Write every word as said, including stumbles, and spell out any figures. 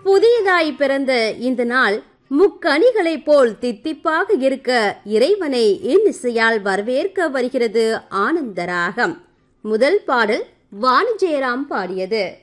புதியதாய் பிறந்த இந்த நாள் முக்கணிகளைப் போல் தித்திப்பாக இருக்க இறைவனை இன்னிசையால் வரவேற்க வருகிறது ஆனந்தராகம். முதல் பாடல் வாணி ஜெயராம் பாடியது.